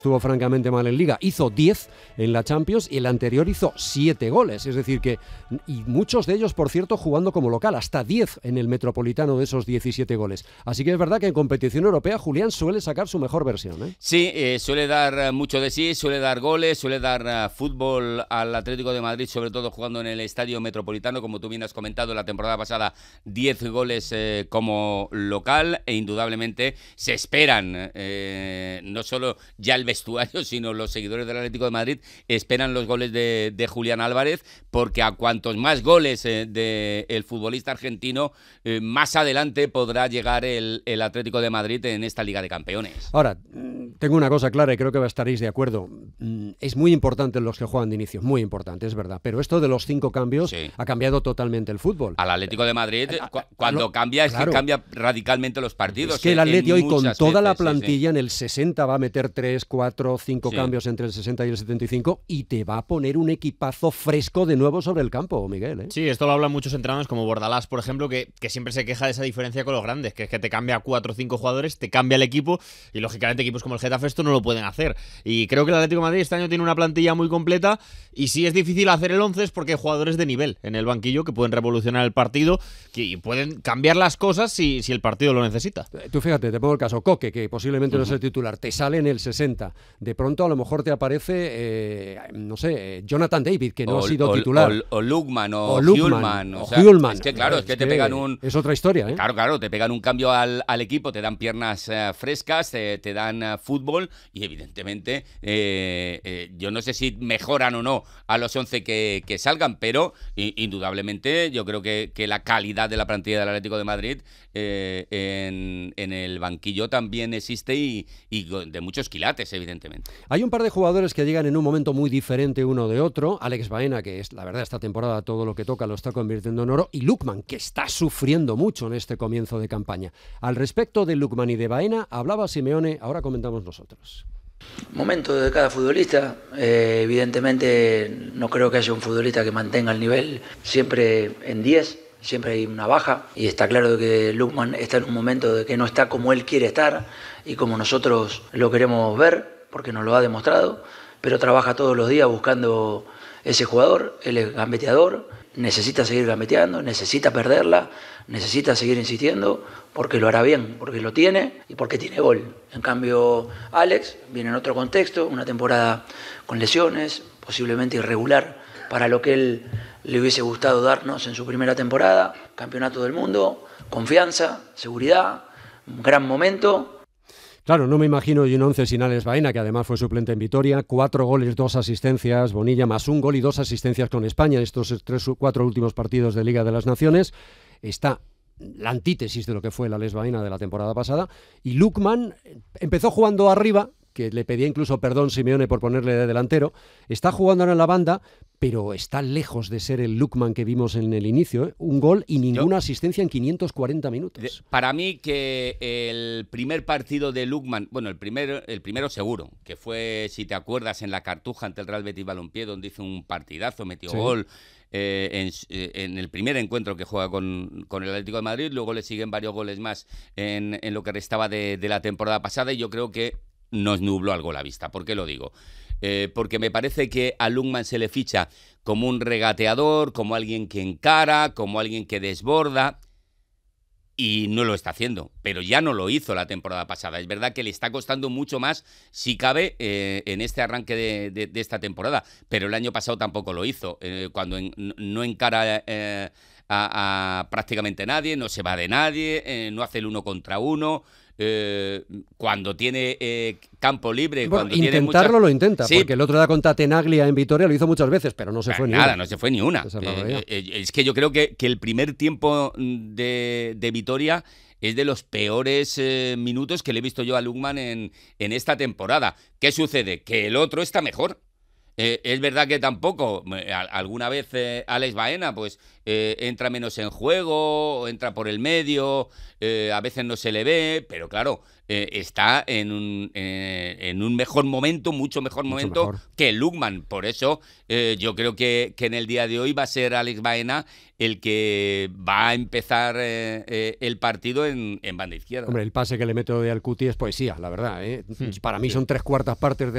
Estuvo francamente mal en Liga, hizo 10 en la Champions y el anterior hizo 7 goles, es decir que, y muchos de ellos, por cierto, jugando como local, hasta 10 en el Metropolitano de esos 17 goles. Así que es verdad que en competición europea Julián suele sacar su mejor versión, ¿eh? Sí, suele dar mucho de sí, suele dar goles, suele dar fútbol al Atlético de Madrid, sobre todo jugando en el Estadio Metropolitano, como tú bien has comentado, la temporada pasada 10 goles como local, e indudablemente se esperan, no solo ya el vestuario, sino los seguidores del Atlético de Madrid esperan los goles de Julián Álvarez, porque a cuantos más goles del futbolista argentino, más adelante podrá llegar el Atlético de Madrid en esta Liga de Campeones. Ahora, tengo una cosa clara y creo que estaréis de acuerdo. Es muy importante los que juegan de inicio, muy importante, es verdad, pero esto de los 5 cambios ha cambiado totalmente el fútbol. Al Atlético de Madrid, cuando cambia, es que cambia radicalmente los partidos. Es que el Atleti hoy con toda la plantilla en el 60 va a meter 3, 4, 5 cambios entre el 60 y el 75 y te va a poner un equipazo fresco de nuevo sobre el campo, Miguel, ¿eh? Sí, esto lo hablan muchos entrenadores como Bordalás, por ejemplo, que siempre se queja de esa diferencia con los grandes, que es que te cambia 4 o 5 jugadores, te cambia el equipo y lógicamente equipos como el Getafe esto no lo pueden hacer. Y creo que el Atlético de Madrid este año tiene una plantilla muy completa y sí es difícil hacer el 11 es porque hay jugadores de nivel en el banquillo que pueden revolucionar el partido y pueden cambiar las cosas si el partido lo necesita. Tú fíjate, te pongo el caso, Coque, que posiblemente no es el titular, te sale en el 60, de pronto a lo mejor te aparece, no sé, Jonathan David, que no ha sido titular. O Lukman, o Hjulmand. Hjulmand. Es que claro, es que te pegan un... Es otra historia, ¿eh? Claro, te pegan un cambio al equipo, te dan piernas frescas, te dan fútbol y evidentemente yo no sé si mejoran o no a los 11 que salgan, pero indudablemente yo creo que la calidad de la plantilla del Atlético de Madrid en el banquillo también existe y de muchos quilates, evidentemente. Hay un par de jugadores que llegan en un momento muy diferente uno de otro. Alex Baena, que es la verdad esta temporada todo lo que toca lo está convirtiendo en oro, y Lukman, que está sufriendo mucho en este comienzo de campaña. Al respecto de Lukman y de Baena hablaba Simeone, ahora comentamos nosotros. Momento de cada futbolista, evidentemente no creo que haya un futbolista que mantenga el nivel siempre en 10, siempre hay una baja y está claro que Lukman está en un momento de que no está como él quiere estar y como nosotros lo queremos ver, porque nos lo ha demostrado, pero trabaja todos los días buscando ese jugador, él es gambeteador, necesita seguir gambeteando, necesita perderla, necesita seguir insistiendo, porque lo hará bien, porque lo tiene y porque tiene gol. En cambio, Alex viene en otro contexto, una temporada con lesiones, posiblemente irregular para lo que él le hubiese gustado darnos en su primera temporada, campeonato del mundo, confianza, seguridad, un gran momento. Claro, no me imagino un 11 sin Alex Baena, que además fue suplente en Vitoria, 4 goles, 2 asistencias, Bonilla más 1 gol y 2 asistencias con España en estos 3 o 4 últimos partidos de Liga de las Naciones. Está la antítesis de lo que fue el Alex Baena de la temporada pasada, y Lukman empezó jugando arriba, que le pedía incluso perdón Simeone por ponerle de delantero, está jugando ahora en la banda, pero está lejos de ser el Lukman que vimos en el inicio, ¿eh? Un gol y ninguna asistencia en 540 minutos. Para mí que el primer partido de Lukman, bueno, el primero seguro, que fue, si te acuerdas, en la Cartuja ante el Real Betis Balompié, donde hizo un partidazo, metió gol en el primer encuentro que juega con el Atlético de Madrid, luego le siguen varios goles más en lo que restaba de la temporada pasada y yo creo que nos nubló algo la vista. ¿Por qué lo digo? Porque me parece que a Lukman se le ficha como un regateador, como alguien que encara, como alguien que desborda, y no lo está haciendo, pero ya no lo hizo la temporada pasada. Es verdad que le está costando mucho más, si cabe, en este arranque de esta temporada, pero el año pasado tampoco lo hizo, cuando no encara a prácticamente nadie, no se va de nadie, no hace el 1 contra 1. Cuando tiene campo libre, bueno, cuando intentarlo tiene lo intenta, sí, porque el otro día contra Tenaglia en Vitoria lo hizo muchas veces, pero no se fue ni una. No se fue ni una. Es que yo creo que el primer tiempo de Vitoria es de los peores minutos que le he visto yo a Lukman en esta temporada. ¿Qué sucede? Que el otro está mejor. Es verdad que tampoco, alguna vez Alex Baena pues entra menos en juego, entra por el medio, a veces no se le ve, pero claro, está en un mejor momento, mucho mejor momento que Lukman. Por eso yo creo que en el día de hoy va a ser Alex Baena el que va a empezar el partido en banda izquierda. Hombre, el pase que le mete de Alcuti es poesía, la verdad, ¿eh? Para mí son 3/4 partes de